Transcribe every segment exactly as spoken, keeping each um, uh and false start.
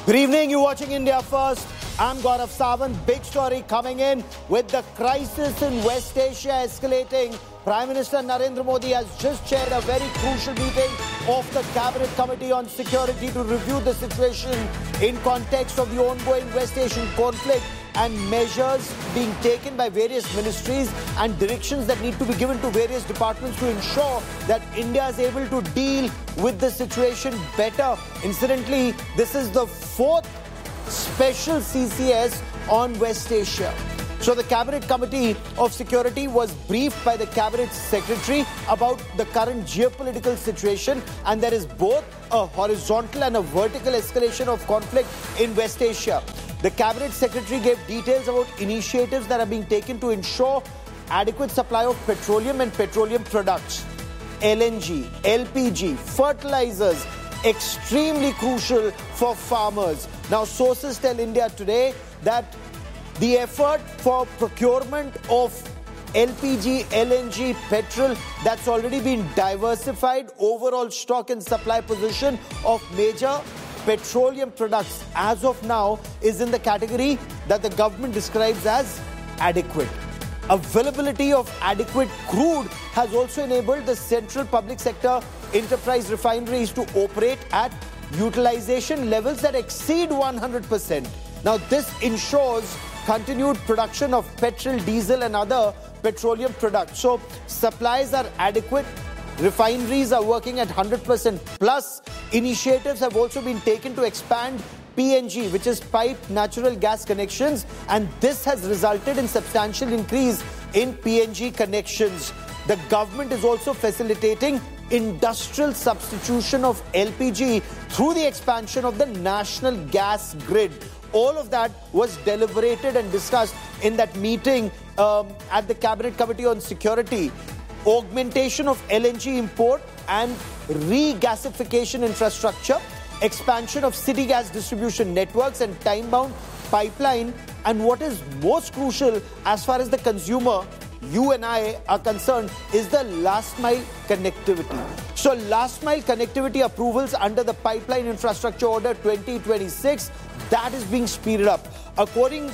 Good evening, you're watching India First. I'm Gaurav Sawant. Big story coming in with the crisis in West Asia escalating. Prime Minister Narendra Modi has just chaired a very crucial meeting of the Cabinet Committee on Security to review the situation in context of the ongoing West Asian conflict and measures being taken by various ministries and directions that need to be given to various departments to ensure that India is able to deal with the situation better. Incidentally, this is the fourth special C C S on West Asia. So the Cabinet Committee of Security was briefed by the Cabinet Secretary about the current geopolitical situation, and there is both a horizontal and a vertical escalation of conflict in West Asia. The Cabinet Secretary gave details about initiatives that are being taken to ensure adequate supply of petroleum and petroleum products, L N G, L P G, fertilizers, extremely crucial for farmers. Now, sources tell India Today that the effort for procurement of L P G, L N G, petrol, that's already been diversified. Overall stock and supply position of major petroleum products as of now is in the category that the government describes as adequate. Availability of adequate crude has also enabled the central public sector enterprise refineries to operate at utilization levels that exceed one hundred percent. Now, this ensures continued production of petrol, diesel and other petroleum products. So, supplies are adequate. Refineries are working at one hundred percent plus. Initiatives have also been taken to expand P N G, which is piped natural gas connections, and this has resulted in substantial increase in P N G connections. The government is also facilitating industrial substitution of L P G through the expansion of the national gas grid. All of that was deliberated and discussed in that meeting um, at the Cabinet Committee on Security. Augmentation of L N G import and regasification infrastructure, expansion of city gas distribution networks and time-bound pipeline, and what is most crucial as far as the consumer, you and I are concerned, is the last mile connectivity. So last mile connectivity approvals under the Pipeline Infrastructure Order twenty twenty-six, that is being speeded up. According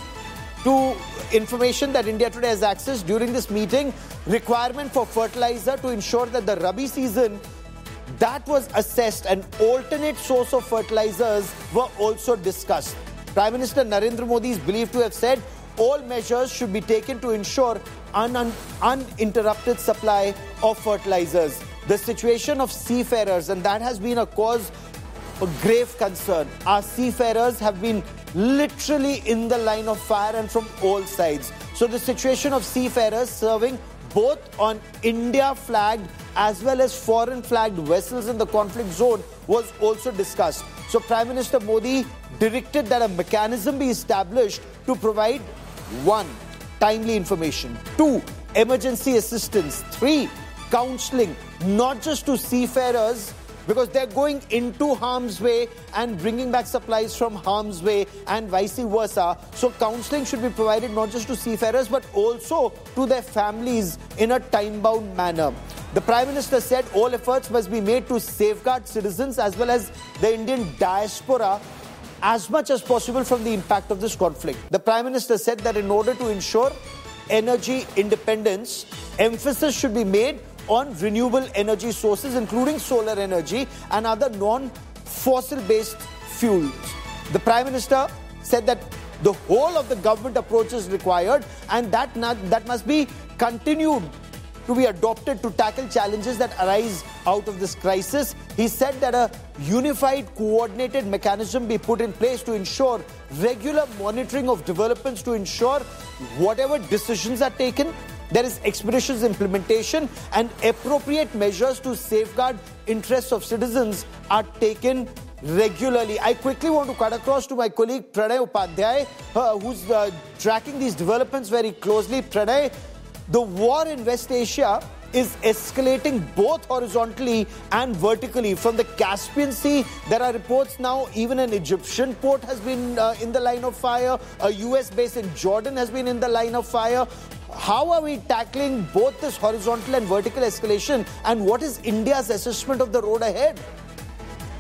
to information that India Today has accessed during this meeting, requirement for fertilizer to ensure that the Rabi season, that was assessed, and alternate source of fertilizers were also discussed. Prime Minister Narendra Modi is believed to have said all measures should be taken to ensure un- un- uninterrupted supply of fertilizers. The situation of seafarers, and that has been a cause of grave concern. Our seafarers have been literally in the line of fire and from all sides. So the situation of seafarers serving both on India-flagged as well as foreign-flagged vessels in the conflict zone was also discussed. So Prime Minister Modi directed that a mechanism be established to provide one, timely information, two, emergency assistance, three, counselling, not just to seafarers, because they're going into harm's way and bringing back supplies from harm's way and vice versa. So counselling should be provided not just to seafarers but also to their families in a time-bound manner. The Prime Minister said all efforts must be made to safeguard citizens as well as the Indian diaspora as much as possible from the impact of this conflict. The Prime Minister said that in order to ensure energy independence, emphasis should be made on renewable energy sources, including solar energy and other non-fossil-based fuels. The Prime Minister said that the whole of the government approach is required, and that, not, that must be continued to be adopted to tackle challenges that arise out of this crisis. He said that a unified, coordinated mechanism be put in place to ensure regular monitoring of developments, to ensure whatever decisions are taken, there is expeditious implementation and appropriate measures to safeguard interests of citizens are taken regularly. I quickly want to cut across to my colleague Pranay Upadhyay, uh, who's uh, tracking these developments very closely. Pranay, the war in West Asia is escalating both horizontally and vertically. From the Caspian Sea, there are reports now even an Egyptian port has been uh, in the line of fire. A U S base in Jordan has been in the line of fire. How are we tackling both this horizontal and vertical escalation, and what is India's assessment of the road ahead?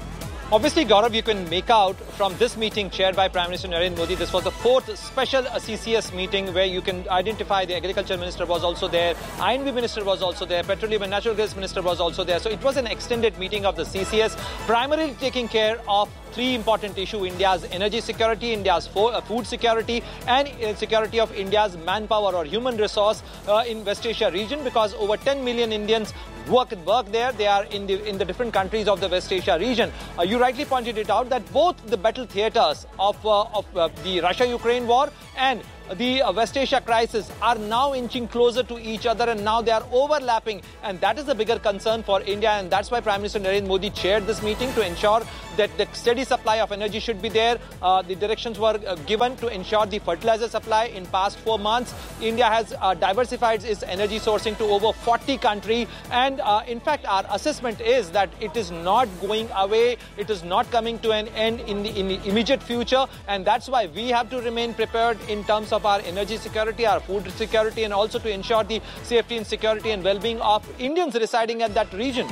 Obviously, Gaurav, you can make out from this meeting chaired by Prime Minister Narendra Modi, this was the fourth special C C S meeting where you can identify the Agriculture Minister was also there, I N B Minister was also there, Petroleum and Natural Gas Minister was also there. So it was an extended meeting of the C C S, primarily taking care of three important issues: India's energy security, India's food security, and security of India's manpower or human resource uh, in West Asia region, because over ten million Indians work work there. They are in the in the different countries of the West Asia region. Uh, you rightly pointed it out that both the battle theatres of uh, of uh, the Russia-Ukraine war and the uh, West Asia crisis are now inching closer to each other, and now they are overlapping, and that is the bigger concern for India, and that's why Prime Minister Narendra Modi chaired this meeting to ensure that the steady supply of energy should be there. Uh, the directions were uh, given to ensure the fertilizer supply. In past four months, India has uh, diversified its energy sourcing to over forty countries, and uh, in fact, our assessment is that it is not going away. It is not coming to an end in the, in the immediate future, and that's why we have to remain prepared in terms of our energy security, our food security, and also to ensure the safety and security and well-being of Indians residing at that region.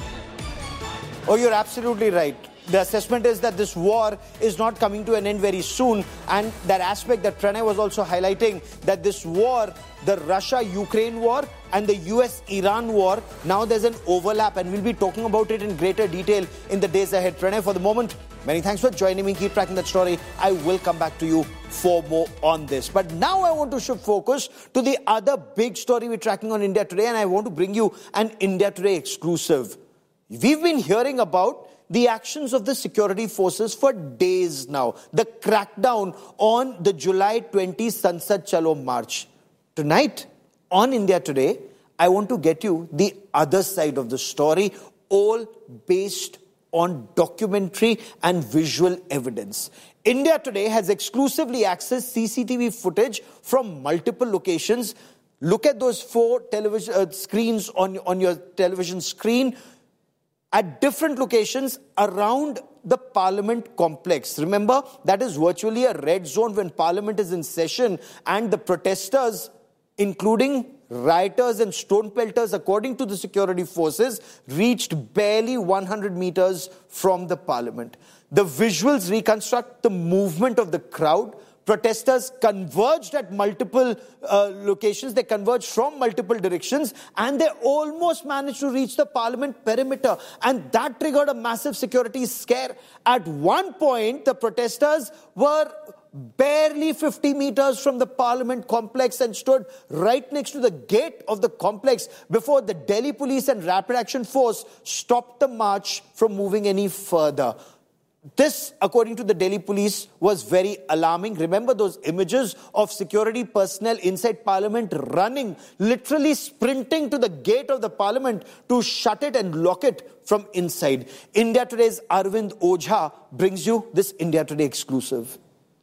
Oh, you're absolutely right. The assessment is that this war is not coming to an end very soon, and that aspect that Pranay was also highlighting, that this war, the Russia-Ukraine war and the U S Iran war, now there's an overlap, and we'll be talking about it in greater detail in the days ahead. Pranay, for the moment, many thanks for joining me. Keep tracking that story. I will come back to you for more on this. But now I want to shift focus to the other big story we're tracking on India Today, and I want to bring you an India Today exclusive. We've been hearing about the actions of the security forces for days now. The crackdown on the July twentieth Sansad Chalo March. Tonight, on India Today, I want to get you the other side of the story, all based on documentary and visual evidence. India Today has exclusively accessed C C T V footage from multiple locations. Look at those four television uh, screens on, on your television screen at different locations around the Parliament complex. Remember, that is virtually a red zone when Parliament is in session, and the protesters, including rioters and stone pelters, according to the security forces, reached barely one hundred meters from the Parliament. The visuals reconstruct the movement of the crowd. Protesters converged at multiple uh, locations. They converged from multiple directions, and they almost managed to reach the Parliament perimeter. And that triggered a massive security scare. At one point, the protesters were barely fifty meters from the Parliament complex and stood right next to the gate of the complex before the Delhi police and Rapid Action Force stopped the march from moving any further. This, according to the Delhi police, was very alarming. Remember those images of security personnel inside Parliament running, literally sprinting to the gate of the Parliament to shut it and lock it from inside. India Today's Arvind Ojha brings you this India Today exclusive.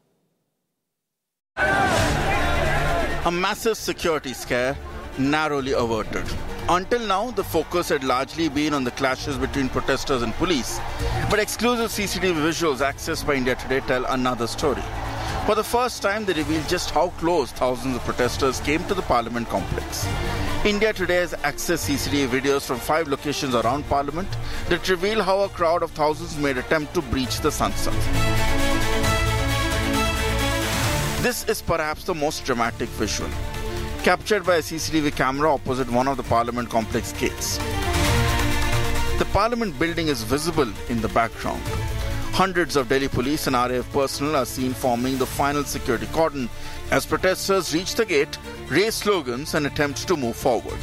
A massive security scare narrowly averted. Until now, the focus had largely been on the clashes between protesters and police. But exclusive C C T V visuals accessed by India Today tell another story. For the first time, they reveal just how close thousands of protesters came to the Parliament complex. India Today has accessed C C T V videos from five locations around Parliament that reveal how a crowd of thousands made attempt to breach the Sansad. This is perhaps the most dramatic visual, captured by a C C T V camera opposite one of the Parliament complex gates. The Parliament building is visible in the background. Hundreds of Delhi police and R A F personnel are seen forming the final security cordon as protesters reach the gate, raise slogans and attempt to move forward.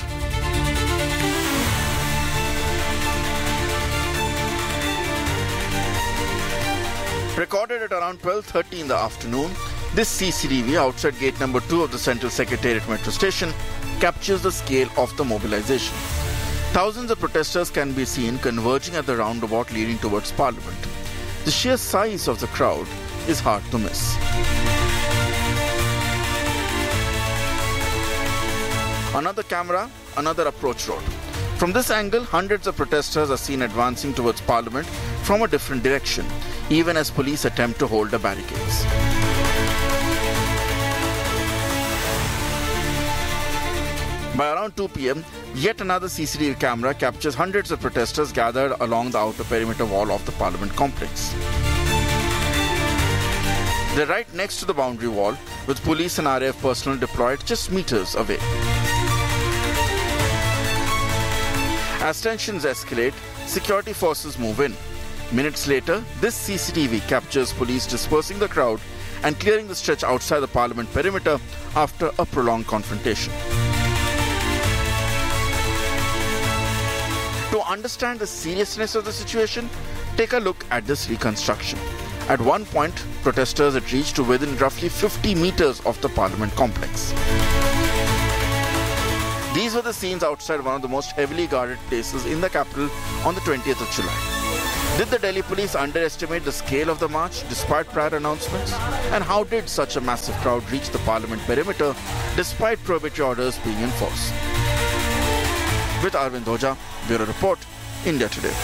Recorded at around twelve thirty in the afternoon, this C C T V outside gate number two of the Central Secretariat Metro Station captures the scale of the mobilization. Thousands of protesters can be seen converging at the roundabout leading towards Parliament. The sheer size of the crowd is hard to miss. Another camera, another approach road. From this angle, hundreds of protesters are seen advancing towards Parliament from a different direction, even as police attempt to hold the barricades. By around two p.m., yet another C C T V camera captures hundreds of protesters gathered along the outer perimeter wall of the Parliament complex. They're right next to the boundary wall, with police and R A F personnel deployed just meters away. As tensions escalate, security forces move in. Minutes later, this C C T V captures police dispersing the crowd and clearing the stretch outside the Parliament perimeter after a prolonged confrontation. To understand the seriousness of the situation, take a look at this reconstruction. At one point, protesters had reached to within roughly fifty meters of the Parliament complex. These were the scenes outside one of the most heavily guarded places in the capital on the twentieth of July. Did the Delhi police underestimate the scale of the march despite prior announcements? And how did such a massive crowd reach the Parliament perimeter despite prohibitory orders being enforced? With Arvind Oja, Bureau Report, India Today.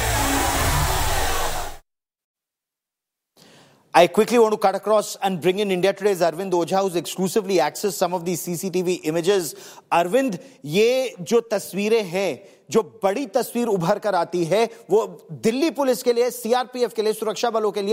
I quickly want to cut across and bring in India Today's Arvind Oja, who's exclusively accessed some of these C C T V images. Arvind, ये जो तस्वीरें हैं, जो बड़ी तस्वीर उभर कर आती है, वो दिल्ली पुलिस के लिए, C R P F के लिए, सुरक्षा बलों के लिए